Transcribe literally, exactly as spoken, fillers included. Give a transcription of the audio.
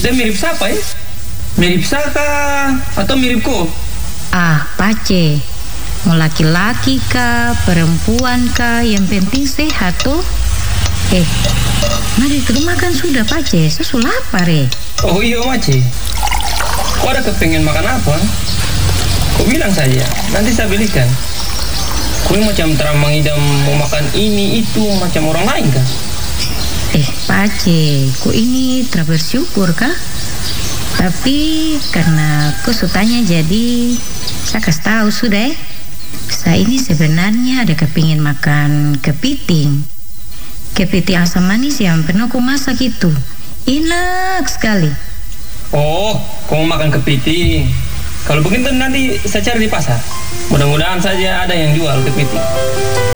Dia mirip siapa ya? Mirip Saka atau mirip ko? Ah, Pace, mau laki-laki kah, perempuan kah, yang penting sehat tuh. Eh, mari ke rumah kan sudah, Pace, saya sudah lapar eh. Oh iya, Mace. Kau ada kepengen makan apa? Kau bilang saja, nanti saya belikan. Kau macam terang mengidam mau makan ini itu macam orang lain kah? Eh, Pace, kok ini terbersyukur kah? Tapi karena kau sutanya jadi saya kasih tahu sudah eh. Saya ini sebenarnya ada kepingin makan kepiting. Kepiting asam manis yang pernah aku masak itu. Enak sekali. Oh, kau mau makan kepiting. Kalau begitu nanti saya cari di pasar. Mudah-mudahan saja ada yang jual kepiting.